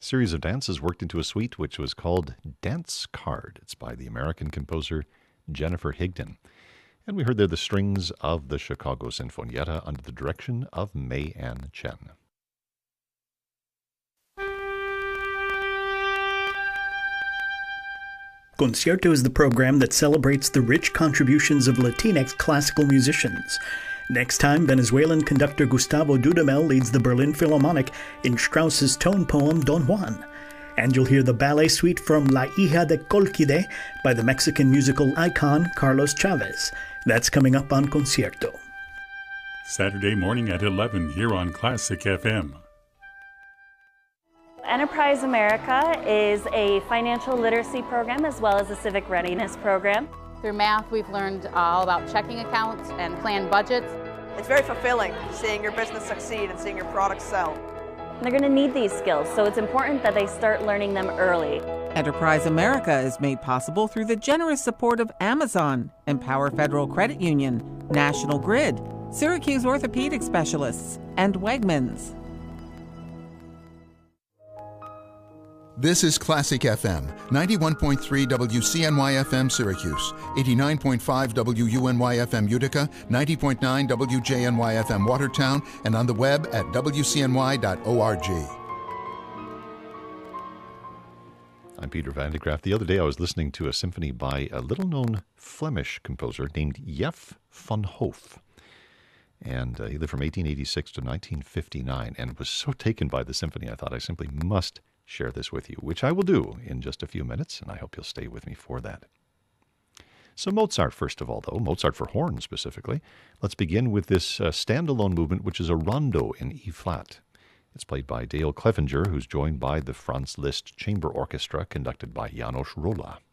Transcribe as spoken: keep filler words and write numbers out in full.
series of dances worked into a suite which was called Dance Card. It's by the American composer Jennifer Higdon. And we heard there the strings of the Chicago Sinfonietta under the direction of May Ann Chen. Concierto is the program that celebrates the rich contributions of Latinx classical musicians. Next time, Venezuelan conductor Gustavo Dudamel leads the Berlin Philharmonic in Strauss's tone poem Don Juan. And you'll hear the ballet suite from La Hija de Colquide by the Mexican musical icon Carlos Chavez. That's coming up on Concierto. Saturday morning at eleven here on Classic F M. Enterprise America is a financial literacy program as well as a civic readiness program. Through math, we've learned all about checking accounts and planned budgets. It's very fulfilling seeing your business succeed and seeing your product sell. They're going to need these skills, so it's important that they start learning them early. Enterprise America is made possible through the generous support of Amazon, Empower Federal Credit Union, National Grid, Syracuse Orthopedic Specialists, and Wegmans. This is Classic F M, ninety-one point three W C N Y F M Syracuse, eighty-nine point five W U N Y F M Utica, ninety point nine W J N Y F M Watertown, and on the web at W C N Y dot org. I'm Peter Van de Graaf. The other day I was listening to a symphony by a little-known Flemish composer named Jef van Hoof. And uh, he lived from eighteen eighty-six to nineteen fifty-nine and was so taken by the symphony I thought I simply must share this with you, which I will do in just a few minutes, and I hope you'll stay with me for that. So Mozart, first of all, though, Mozart for horn specifically. Let's begin with this uh, standalone movement, which is a rondo in E-flat. It's played by Dale Clevenger, who's joined by the Franz Liszt Chamber Orchestra, conducted by Janos Rolla.